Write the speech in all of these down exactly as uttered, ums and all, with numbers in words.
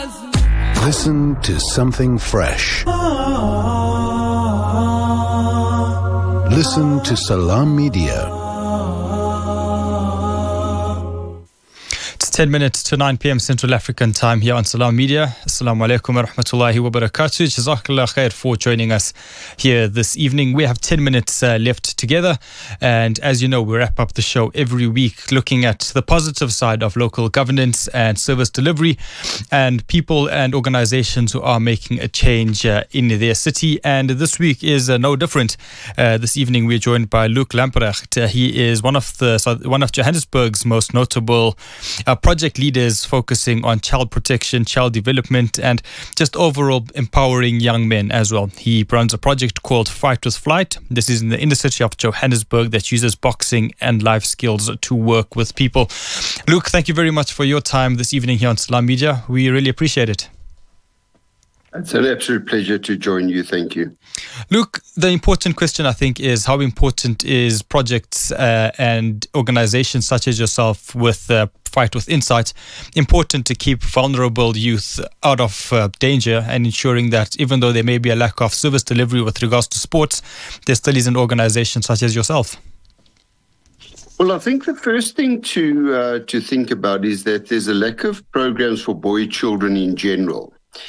Listen to something fresh. Listen to Salam Media. ten minutes to nine p.m. Central African time here on Salam Media. Assalamu alaikum wa rahmatullahi wa barakatuh. Jazakallah khair for joining us here this evening. We have ten minutes uh, left together. And as you know, we wrap up the show every week looking at the positive side of local governance and service delivery and people and organizations who are making a change uh, in their city. And this week is uh, no different. Uh, this evening, we're joined by Luc Lamprecht. Uh, he is one of the one of Johannesburg's most notable uh, project leaders focusing on child protection, child development, and just overall empowering young men as well. He runs a project called Fight with Flight. This is in the inner city of Johannesburg that uses boxing and life skills to work with people. Luc, thank you very much for your time this evening here on Salam Media. We really appreciate it. It's an absolute pleasure to join you. Thank you. Luc, the important question, I think, is how important is projects uh, and organizations such as yourself with uh, Fight with Insight important to keep vulnerable youth out of uh, danger and ensuring that even though there may be a lack of service delivery with regards to sports, there still is an organization such as yourself? Well, I think the first thing to uh, to think about is that there's a lack of programs for boy children in general.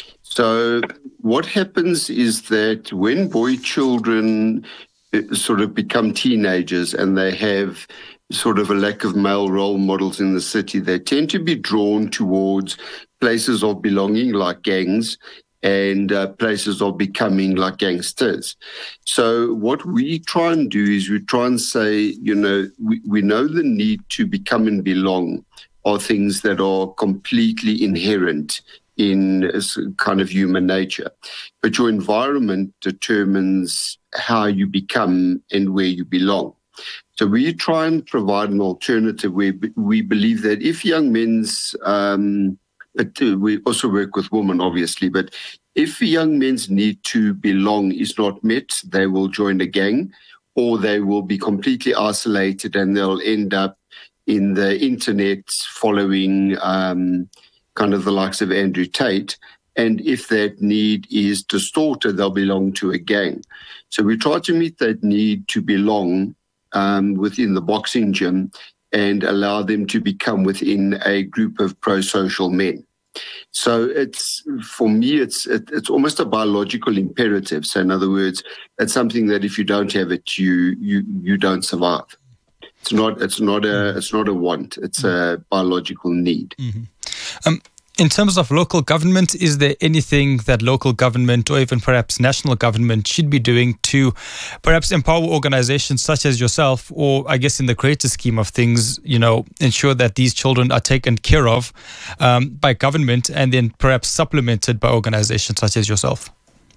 So what happens is that when boy children sort of become teenagers and they have sort of a lack of male role models in the city, they tend to be drawn towards places of belonging like gangs and uh, places of becoming like gangsters. So what we try and do is we try and say, you know, we, we know the need to become and belong are things that are completely inherent in kind of human nature. But your environment determines how you become and where you belong. So we try and provide an alternative where we believe that if young men's, um, but we also work with women, obviously, but if young men's need to belong is not met, they will join a gang or they will be completely isolated and they'll end up in the internet following um, kind of the likes of Andrew Tate. And if that need is distorted, they'll belong to a gang. So we try to meet that need to belong um, within the boxing gym and allow them to become within a group of pro-social men. So it's, for me, it's it, it's almost a biological imperative. So in other words, it's something that if you don't have it, you you you don't survive. It's not it's not a it's not a want. It's a biological need. Mm-hmm. Um, in terms of local government, is there anything that local government or even perhaps national government should be doing to perhaps empower organizations such as yourself, or I guess in the greater scheme of things, you know, ensure that these children are taken care of um, by government and then perhaps supplemented by organizations such as yourself?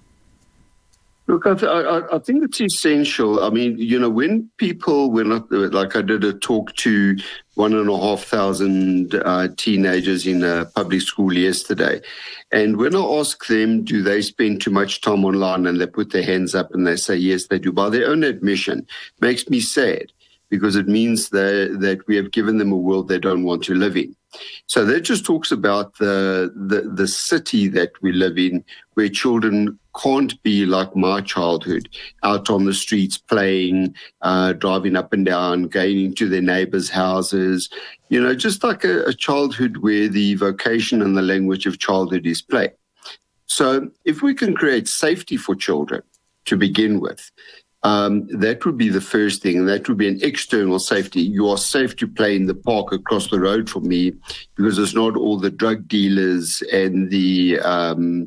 Look, I, th- I, I think it's essential. I mean, you know, when people, when I, like I did a talk to one and a half thousand uh, teenagers in a public school yesterday, and when I ask them, do they spend too much time online, and they put their hands up and they say, yes, they do, by their own admission, makes me sad because it means that, that we have given them a world they don't want to live in. So that just talks about the, the, the city that we live in, where children can't be like my childhood, out on the streets playing, uh, driving up and down, going into their neighbors' houses, you know, just like a, a childhood where the vocation and the language of childhood is play. So if we can create safety for children to begin with, Um, that would be the first thing, and that would be an external safety. You are safe to play in the park across the road from me because it's not all the drug dealers and the um,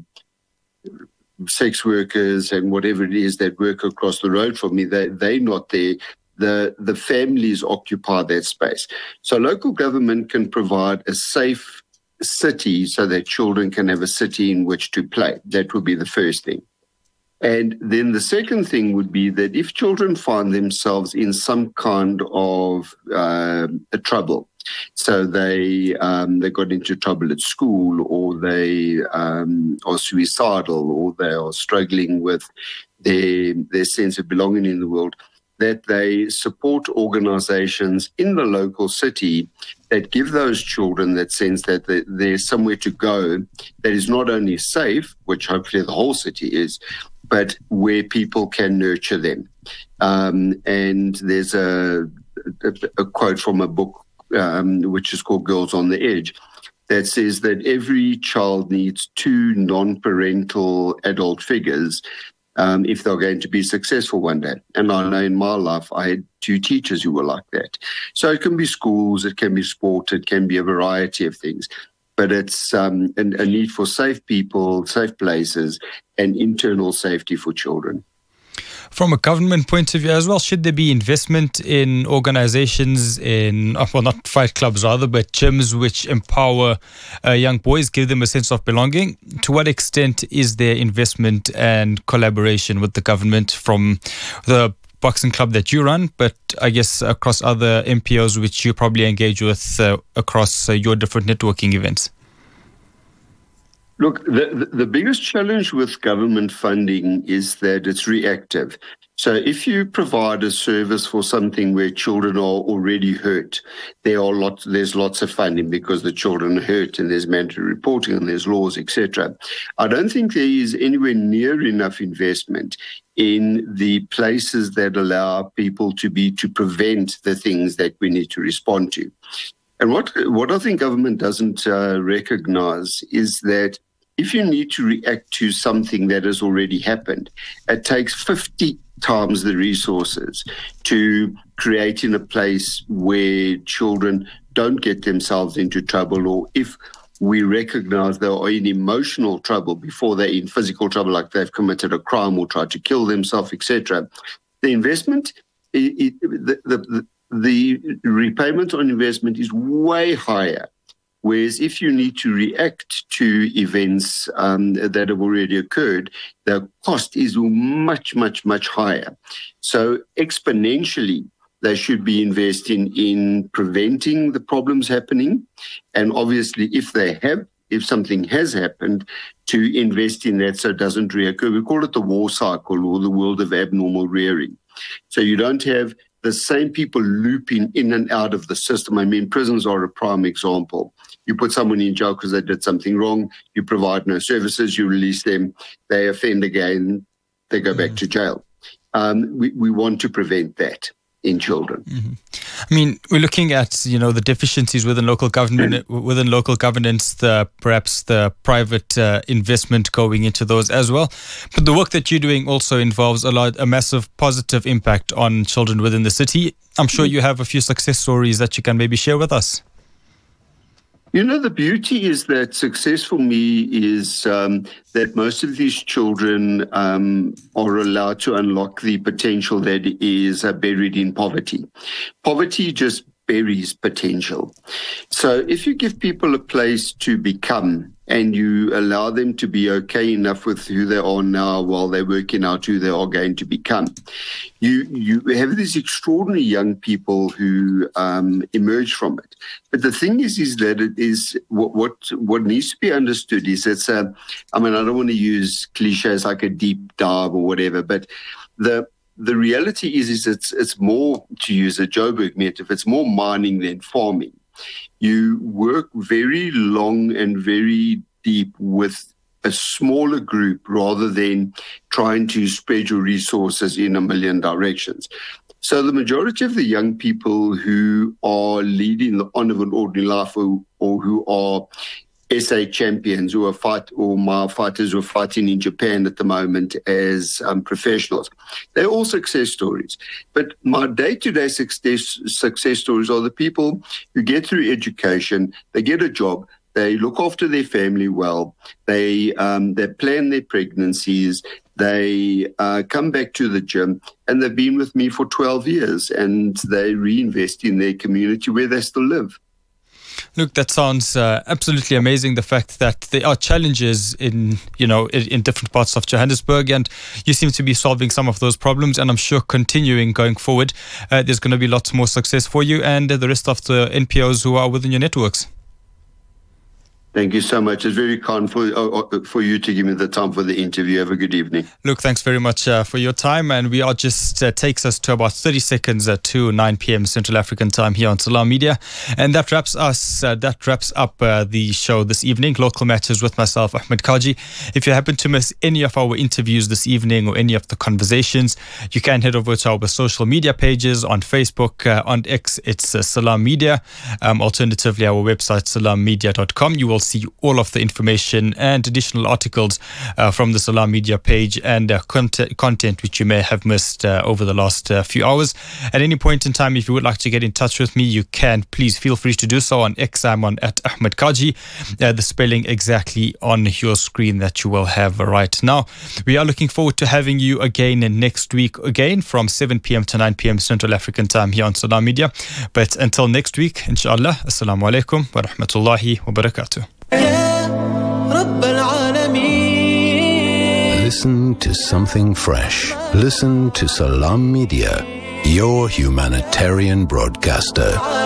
sex workers and whatever it is that work across the road from me. They, they're not there. The, the families occupy that space. So local government can provide a safe city so that children can have a city in which to play. That would be the first thing. And then the second thing would be that if children find themselves in some kind of uh, a trouble, so they um, they got into trouble at school, or they um, are suicidal, or they are struggling with their their sense of belonging in the world, that they support organizations in the local city that give those children that sense that there's somewhere to go that is not only safe, which hopefully the whole city is, but where people can nurture them. Um, and there's a, a, a quote from a book um, which is called Girls on the Edge that says that every child needs two non-parental adult figures Um, if they're going to be successful one day. And I know in my life, I had two teachers who were like that. So it can be schools, it can be sport, it can be a variety of things. But it's um, a, a need for safe people, safe places, and internal safety for children. From a government point of view as well, should there be investment in organizations, in, well, not fight clubs rather, but gyms which empower uh, young boys, give them a sense of belonging? To what extent is there investment and collaboration with the government from the boxing club that you run, but I guess across other M P Os which you probably engage with uh, across uh, your different networking events? Look, the, the biggest challenge with government funding is that it's reactive. So if you provide a service for something where children are already hurt, there are lots, there's lots of funding because the children are hurt and there's mandatory reporting and there's laws, et cetera. I don't think there is anywhere near enough investment in the places that allow people to be to prevent the things that we need to respond to. And what what I think government doesn't uh, recognize is that if you need to react to something that has already happened, it takes fifty times the resources to create in a place where children don't get themselves into trouble, or if we recognize they are in emotional trouble before they're in physical trouble, like they've committed a crime or tried to kill themselves, et cetera. The investment, it, it, the, the, the repayment on investment is way higher. Whereas if you need to react to events um, that have already occurred, the cost is much, much, much higher. So exponentially, they should be investing in preventing the problems happening. And obviously, if they have, if something has happened, to invest in that so it doesn't reoccur. We call it the war cycle or the world of abnormal rearing. So you don't have the same people looping in and out of the system. I mean, prisons are a prime example. You put someone in jail because they did something wrong, you provide no services, you release them, they offend again, they go back mm-hmm. to jail. Um, we, we want to prevent that in children. Mm-hmm. I mean, we're looking at, you know, the deficiencies within local government, mm. within local governance, the perhaps the private uh, investment going into those as well. But the work that you're doing also involves a lot, a massive positive impact on children within the city. I'm sure you have a few success stories that you can maybe share with us. You know, the beauty is that success for me is um, that most of these children um, are allowed to unlock the potential that is uh, buried in poverty. Poverty just buries potential. So if you give people a place to become and you allow them to be okay enough with who they are now while they're working out who they are going to become, you you have these extraordinary young people who um, emerge from it. But the thing is, is that it is what what, what needs to be understood is it's a, I mean, I don't want to use cliches like a deep dive or whatever, but the the reality is, is it's it's more, to use a Joburg metaphor, it's more mining than farming. You work very long and very deep with a smaller group rather than trying to spread your resources in a million directions. So the majority of the young people who are leading the on of an ordinary life or, or who are S A champions who are fight or my fighters who are fighting in Japan at the moment as um, professionals, they're all success stories. But my day-to-day success success stories are the people who get through education, they get a job, they look after their family well, they um, they plan their pregnancies, they uh, come back to the gym, and they've been with me for twelve years, and they reinvest in their community where they still live. Look, that sounds uh, absolutely amazing. The fact that there are challenges in, you know, in, in different parts of Johannesburg, and you seem to be solving some of those problems. And I'm sure continuing going forward, uh, there's going to be lots more success for you and uh, the rest of the N P Os who are within your networks. Thank you so much. It's very kind for, uh, for you to give me the time for the interview. Have a good evening. Luke, thanks very much uh, for your time. And we are just uh, takes us to about thirty seconds uh, to nine p.m. Central African time here on Salam Media. And that wraps us, uh, that wraps up uh, the show this evening. Local Matters with myself, Ahmed Kaji. If you happen to miss any of our interviews this evening or any of the conversations, you can head over to our social media pages on Facebook, uh, on X, it's uh, Salam Media. Um, alternatively, our website, salam media dot com. You will see all of the information and additional articles uh, from the Salam Media page and uh, content, content which you may have missed uh, over the last uh, few hours. At any point in time, if you would like to get in touch with me, you can. Please feel free to do so on X. I'm on at Ahmed Kaji. Uh, the spelling exactly on your screen that you will have right now. We are looking forward to having you again next week, again from seven p.m. to nine p.m. Central African time here on Salam Media. But until next week, inshallah, assalamu alaikum wa rahmatullahi wa barakatuh. Listen to something fresh. Listen to Salam Media, your humanitarian broadcaster.